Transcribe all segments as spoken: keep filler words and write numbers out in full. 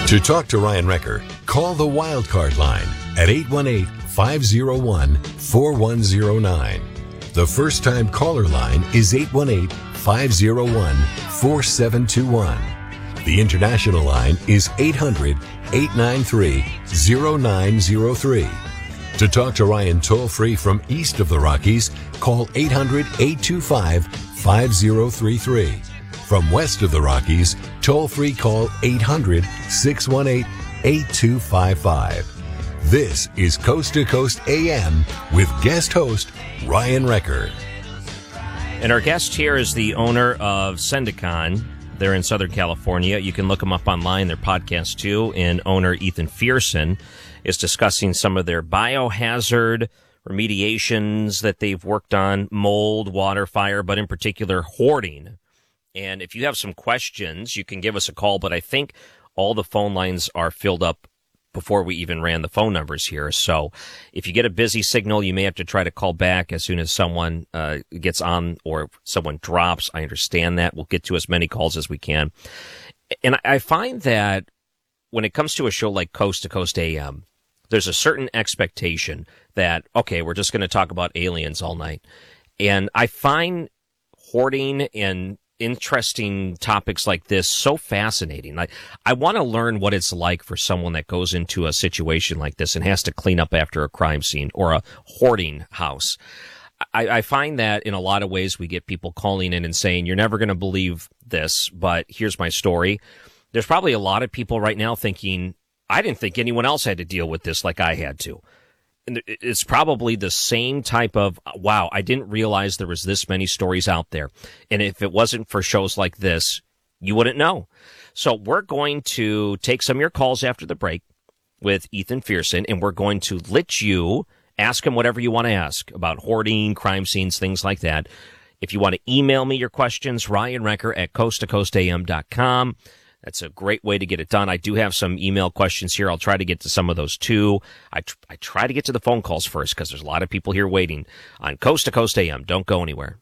To talk to Ryan Recker, call the Wildcard line at eight one eight, five oh one, four one oh nine. The first-time caller line is eight one eight, five oh one, four seven two one. The international line is eight hundred, eight nine three, oh nine oh three. To talk to Ryan toll-free from east of the Rockies, call eight hundred, eight two five, five oh three three. From west of the Rockies, toll-free call eight hundred, six one eight, eight two five five. This is Coast to Coast A M with guest host Ryan Recker. And our guest here is the owner of Sendicon. They're in Southern California. You can look them up online, their podcast too. And owner Ethan Fearson is discussing some of their biohazard remediations that they've worked on, mold, water, fire, but in particular hoarding. And if you have some questions, you can give us a call, but I think all the phone lines are filled up before we even ran the phone numbers here. So if you get a busy signal, you may have to try to call back as soon as someone uh, gets on or someone drops. I understand that. We'll get to as many calls as we can. And I find that when it comes to a show like Coast to Coast A M, there's a certain expectation that, okay, we're just going to talk about aliens all night. And I find hoarding and interesting topics like this so fascinating. Like, I want to learn what it's like for someone that goes into a situation like this and has to clean up after a crime scene or a hoarding house. I, I find that in a lot of ways we get people calling in and saying, you're never going to believe this, but here's my story. There's probably a lot of people right now thinking, I didn't think anyone else had to deal with this like I had to. And it's probably the same type of, wow, I didn't realize there was this many stories out there. And if it wasn't for shows like this, you wouldn't know. So we're going to take some of your calls after the break with Ethan Fearson, and we're going to let you ask him whatever you want to ask about hoarding, crime scenes, things like that. If you want to email me your questions, Ryan Recker at coast to coast a m dot com. That's a great way to get it done. I do have some email questions here. I'll try to get to some of those too. I, tr- I try to get to the phone calls first because there's a lot of people here waiting on Coast to Coast A M. Don't go anywhere.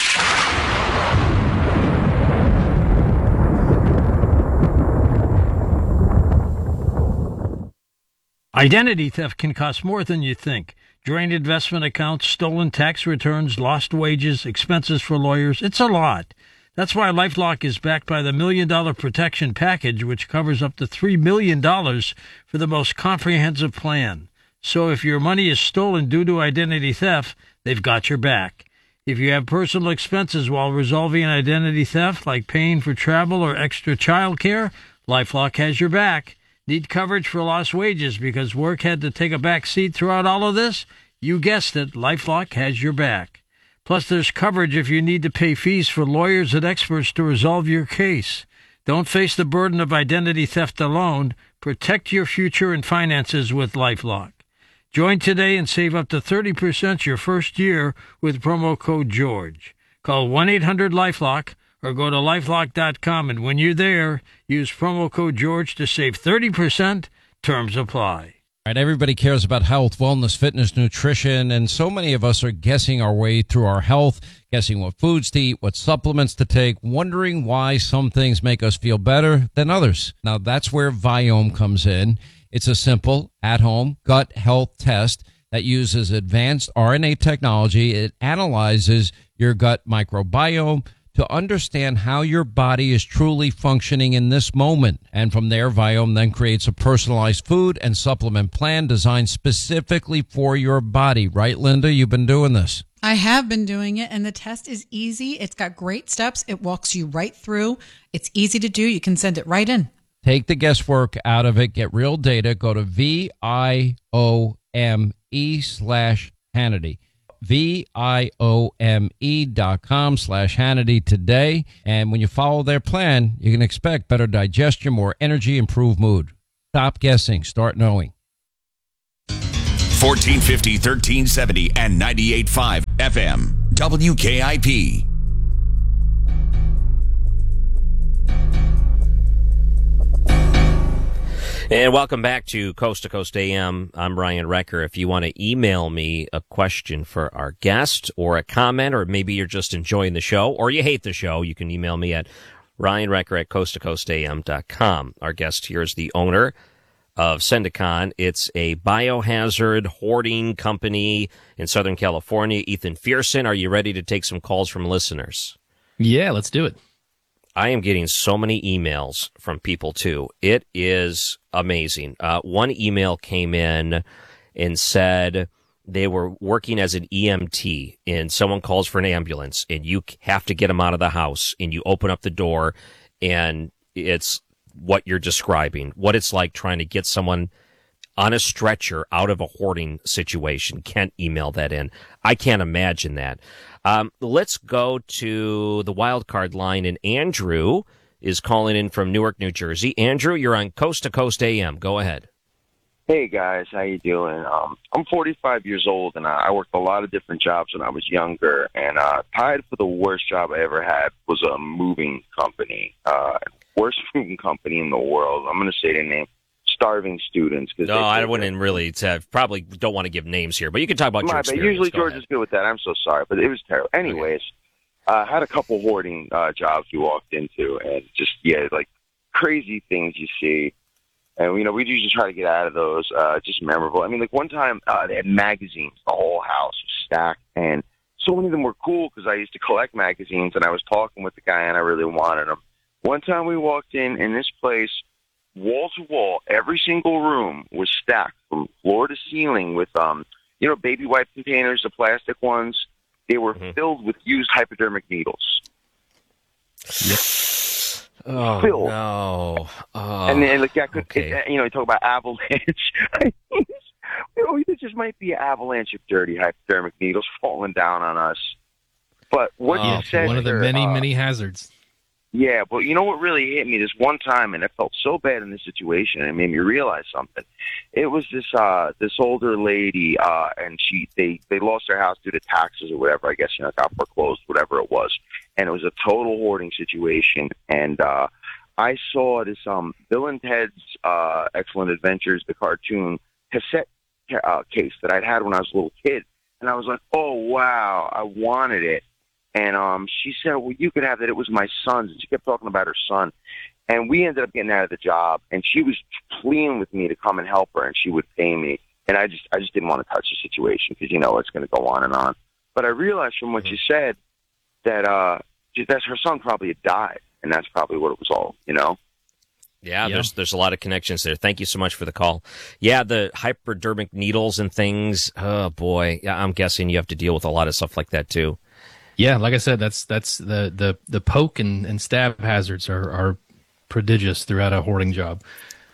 Identity theft can cost more than you think. Drained investment accounts, stolen tax returns, lost wages, expenses for lawyers. It's a lot. That's why LifeLock is backed by the Million Dollar Protection Package, which covers up to three million dollars for the most comprehensive plan. So if your money is stolen due to identity theft, they've got your back. If you have personal expenses while resolving identity theft, like paying for travel or extra child care, LifeLock has your back. Need coverage for lost wages because work had to take a back seat throughout all of this? You guessed it, LifeLock has your back. Plus, there's coverage if you need to pay fees for lawyers and experts to resolve your case. Don't face the burden of identity theft alone. Protect your future and finances with LifeLock. Join today and save up to thirty percent your first year with promo code GEORGE. Call one eight hundred LifeLock or go to lifelock dot com, and when you're there, use promo code GEORGE to save thirty percent. Terms apply. All right, everybody cares about health, wellness, fitness, nutrition, and so many of us are guessing our way through our health, guessing what foods to eat, what supplements to take, wondering why some things make us feel better than others. Now, that's where Viome comes in. It's a simple, at-home gut health test that uses advanced R N A technology. It analyzes your gut microbiome to understand how your body is truly functioning in this moment. And from there, Viome then creates a personalized food and supplement plan designed specifically for your body. Right, Linda? You've been doing this. I have been doing it, and the test is easy. It's got great steps. It walks you right through. It's easy to do. You can send it right in. Take the guesswork out of it. Get real data. Go to V I O M E slash Hannity. V-I-O-M-E dot com slash Hannity today. And when you follow their plan, you can expect better digestion, more energy, improved mood. Stop guessing. Start knowing. fourteen fifty, thirteen seventy, and ninety-eight point five F M. W K I P. And welcome back to Coast to Coast A M. I'm Ryan Recker. If you want to email me a question for our guest or a comment, or maybe you're just enjoying the show or you hate the show, you can email me at Ryan Wrecker at coast to coast a m dot com. Our guest here is the owner of Sendicon. It's a biohazard hoarding company in Southern California. Ethan Fearson, are you ready to take some calls from listeners? Yeah, let's do it. I am getting so many emails from people, too. It is amazing. Uh, one email came in and said they were working as an E M T, and someone calls for an ambulance, and you have to get them out of the house, and you open up the door, and it's what you're describing, what it's like trying to get someone on a stretcher out of a hoarding situation. Kent emailed that in. I can't imagine that. Um, let's go to the wild card line, and Andrew is calling in from Newark, New Jersey. Andrew, you're on Coast to Coast A M. Go ahead. Hey, guys. How you doing? Um, I'm forty-five years old, and I worked a lot of different jobs when I was younger, and uh, tied for the worst job I ever had was a moving company. Uh, worst moving company in the world. I'm going to say the name. Starving Students. No, I wouldn't really. To, probably don't want to give names here, but you can talk about My, your experience. Usually Go George ahead. is good with that. I'm so sorry, but it was terrible. Anyways, I okay. uh, had a couple hoarding uh, jobs we walked into, and just, yeah, like crazy things you see. And, you know, we usually try to get out of those, uh, just memorable. I mean, like one time uh, they had magazines. The whole house was stacked, and so many of them were cool because I used to collect magazines, and I was talking with the guy, and I really wanted them. One time we walked in, in this place, wall to wall, every single room was stacked from floor to ceiling with, um, you know, baby wipe containers, the plastic ones. They were mm-hmm. filled with used hypodermic needles. Yep. Oh, filled. no. Oh, and then, like, I could, okay. it, you know, you talk about avalanche. you know, there just might be an avalanche of dirty hypodermic needles falling down on us. But what oh, you said, one of the there, many, uh, many hazards. Yeah, but you know what really hit me this one time, and I felt so bad in this situation, and it made me realize something. It was this uh, this older lady, uh, and she they, they lost their house due to taxes or whatever. I guess you know, got foreclosed, whatever it was, and it was a total hoarding situation. And uh, I saw this um, Bill and Ted's uh, Excellent Adventures, the cartoon cassette uh, case that I'd had when I was a little kid, and I was like, oh wow, I wanted it. And um, she said, well, you could have that. It was my son's. And she kept talking about her son. And we ended up getting out of the job. And she was pleading with me to come and help her, and she would pay me. And I just I just didn't want to touch the situation because, you know, it's going to go on and on. But I realized from what you said that uh, that her son probably had died. And that's probably what it was all, you know? Yeah, yeah, there's there's a lot of connections there. Thank you so much for the call. Yeah, the hypodermic needles and things. Oh, boy. Yeah, I'm guessing you have to deal with a lot of stuff like that, too. Yeah, like I said, that's that's the the, the poke and, and stab hazards are, are prodigious throughout a hoarding job.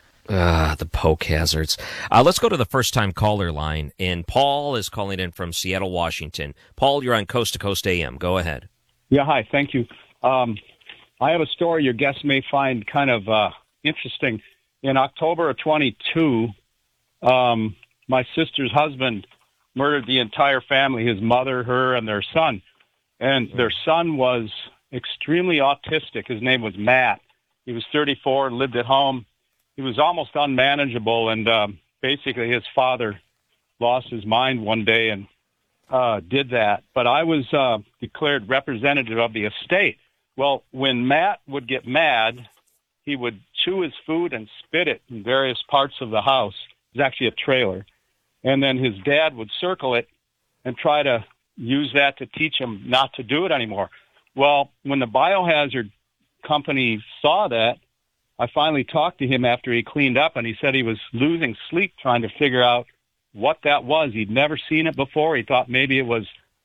Ah, the poke hazards. Uh, let's go to the first-time caller line, and Paul is calling in from Seattle, Washington. Paul, you're on Coast to Coast A M. Go ahead. Yeah, hi, thank you. Um, I have a story your guests may find kind of uh, interesting. In October of twenty-two, um, my sister's husband murdered the entire family, his mother, her, and their son. And their son was extremely autistic. His name was Matt. He was thirty-four, lived at home. He was almost unmanageable, and um, basically his father lost his mind one day and uh, did that. But I was uh, declared representative of the estate. Well, when Matt would get mad, he would chew his food and spit it in various parts of the house. It was actually a trailer. And then his dad would circle it and try to use that to teach him not to do it anymore. Well, when the biohazard company saw that, I finally talked to him after he cleaned up, and he said he was losing sleep trying to figure out what that was. He'd never seen it before. He thought maybe it was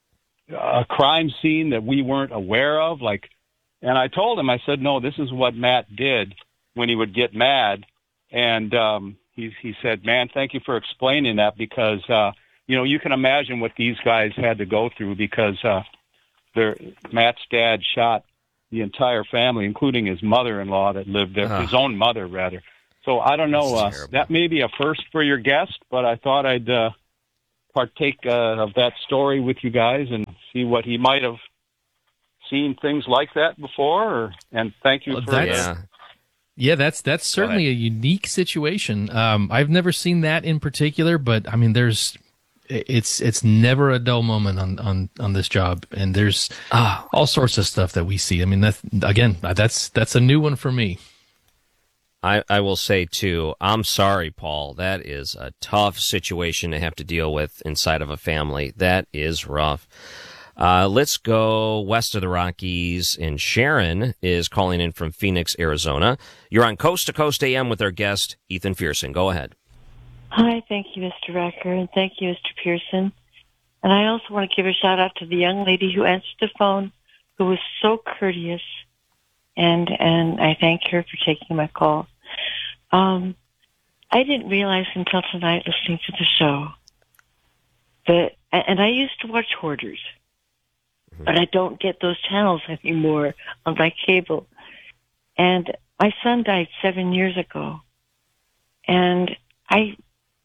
a crime scene that we weren't aware of. Like, and I told him, I said, no, this is what Matt did when he would get mad. And um, he, he said, man, thank you for explaining that because, uh, you know, you can imagine what these guys had to go through because uh, their Matt's dad shot the entire family, including his mother-in-law that lived there, uh, his own mother, rather. So I don't know. Uh, that may be a first for your guest, but I thought I'd uh, partake uh, of that story with you guys and see what he might have seen things like that before. Or, and thank you well, for that's, that. Yeah, that's that's certainly a unique situation. Um, I've never seen that in particular, but I mean, there's it's it's never a dull moment on, on, on this job, and there's Oh. all sorts of stuff that we see. I mean, that again, that's that's a new one for me. I, I will say, too, I'm sorry, Paul. That is a tough situation to have to deal with inside of a family. That is rough. Uh, let's go west of the Rockies, and Sharon is calling in from Phoenix, Arizona. You're on Coast to Coast A M with our guest, Ethan Fearson. Go ahead. Hi, thank you, Mister Recker, and thank you, Mister Pearson. And I also want to give a shout-out to the young lady who answered the phone, who was so courteous, and and I thank her for taking my call. Um, I didn't realize until tonight, listening to the show, that, and I used to watch Hoarders, mm-hmm. but I don't get those channels anymore on my cable. And my son died seven years ago, and I,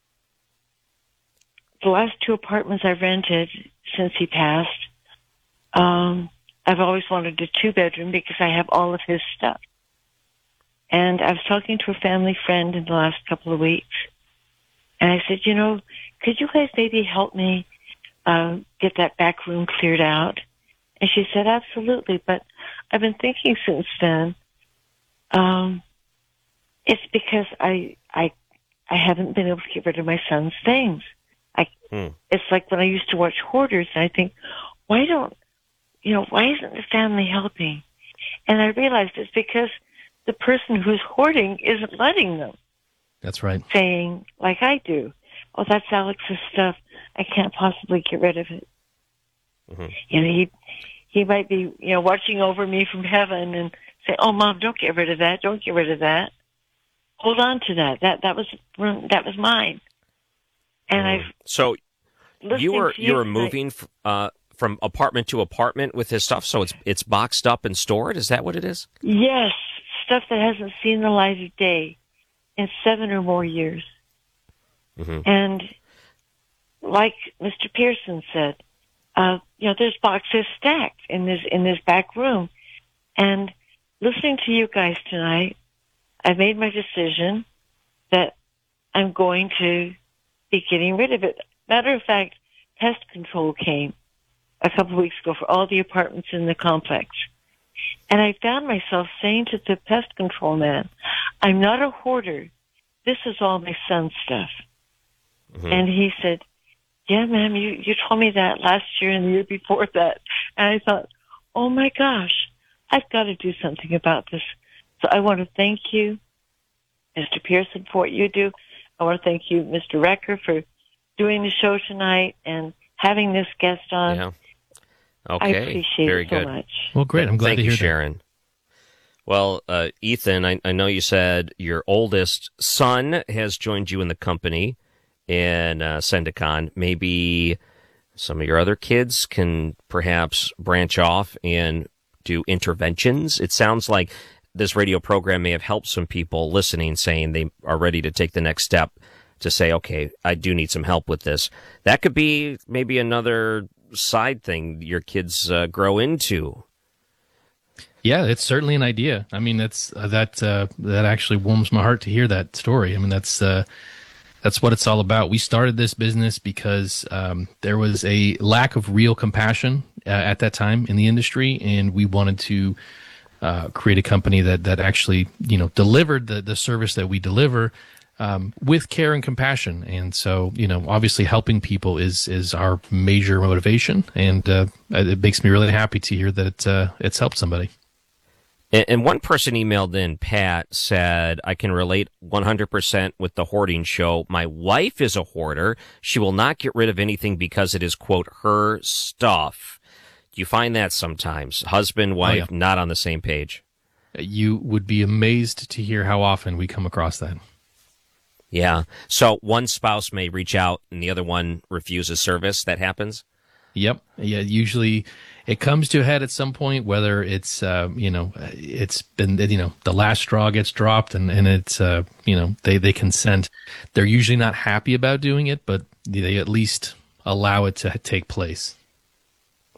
the last two apartments I rented since he passed, um, I've always wanted a two-bedroom because I have all of his stuff. And I was talking to a family friend in the last couple of weeks, and I said, you know, could you guys maybe help me uh, get that back room cleared out? And she said, absolutely, but I've been thinking since then, um, it's because I, I, I haven't been able to get rid of my son's things. I, hmm. It's like when I used to watch Hoarders, and I think, why don't, you know, why isn't the family helping? And I realized it's because the person who's hoarding isn't letting them. That's right. Saying, like I do, oh, that's Alex's stuff. I can't possibly get rid of it. Mm-hmm. You know, he he might be, you know, watching over me from heaven and say, oh, Mom, don't get rid of that. Don't get rid of that. Hold on to that. That that was that was mine. And mm. I've so you were you, you were moving uh, from apartment to apartment with his stuff. So it's it's boxed up and stored. Is that what it is? Yes. Stuff that hasn't seen the light of day in seven or more years. Mm-hmm. And like Mister Pearson said, uh, you know, there's boxes stacked in this, in this back room. And listening to you guys tonight, I've made my decision that I'm going to be getting rid of it. Matter of fact, pest control came a couple of weeks ago for all the apartments in the complex. And I found myself saying to the pest control man, I'm not a hoarder. This is all my son's stuff. Mm-hmm. And he said, yeah, ma'am, you, you told me that last year and the year before that. And I thought, oh, my gosh, I've got to do something about this. So I want to thank you, Mister Pearson, for what you do. I want to thank you, Mister Recker, for doing the show tonight and having this guest on. Yeah. Okay, I appreciate very it so good. much. Well, great. I'm glad Thank to you, hear Sharon. that. Well, uh, Ethan, I, I know you said your oldest son has joined you in the company in uh, Sendicon. Maybe some of your other kids can perhaps branch off and do interventions. It sounds like this radio program may have helped some people listening, saying they are ready to take the next step to say, okay, I do need some help with this. That could be maybe another side thing your kids uh, grow into. Yeah, it's certainly an idea. I mean, that's uh, that uh, that actually warms my heart to hear that story. I mean, that's uh, that's what it's all about. We started this business because um, there was a lack of real compassion uh, at that time in the industry, and we wanted to uh, create a company that that actually, you know, delivered the the service that we deliver. Um, with care and compassion. And so, you know, obviously helping people is, is our major motivation. And, uh, it makes me really happy to hear that it, uh, it's helped somebody. And, and one person emailed in, Pat, said, I can relate one hundred percent with the hoarding show. My wife is a hoarder. She will not get rid of anything because it is, quote, her stuff. Do you find that sometimes? Husband, wife, oh, yeah. not on the same page? You would be amazed to hear how often we come across that. Yeah. So one spouse may reach out and the other one refuses service. That happens? Yep. Yeah. Usually it comes to a head at some point, whether it's, uh, you know, it's been, you know, the last straw gets dropped and, and it's, uh, you know, they, they consent. They're usually not happy about doing it, but they at least allow it to take place.